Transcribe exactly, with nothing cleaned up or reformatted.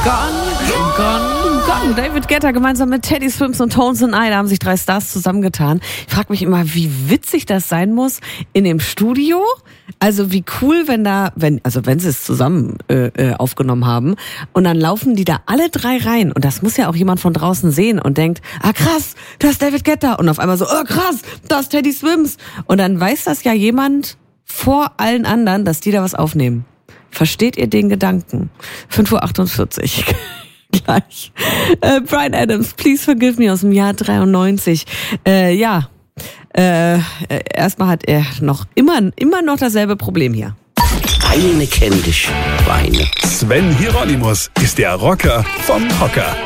Gone, gone, gone. David Guetta gemeinsam mit Teddy Swims und Tones and I, da haben sich drei Stars zusammengetan. Ich frage mich immer, wie witzig das sein muss in dem Studio. Also wie cool, wenn da, wenn, also wenn sie es zusammen äh, aufgenommen haben und dann laufen die da alle drei rein und das muss ja auch jemand von draußen sehen und denkt, ah krass, das ist David Guetta und auf einmal so, oh krass, das ist Teddy Swims und dann weiß das ja jemand vor allen anderen, dass die da was aufnehmen. Versteht ihr den Gedanken? fünf Uhr achtundvierzig Gleich. Äh, Bryan Adams, Please Forgive Me aus dem Jahr dreiundneunzig. Äh, ja, äh, erstmal hat er noch immer, immer noch dasselbe Problem hier. Eine kennt dich, Weine. Sven Hieronymus ist der Rocker vom Hocker.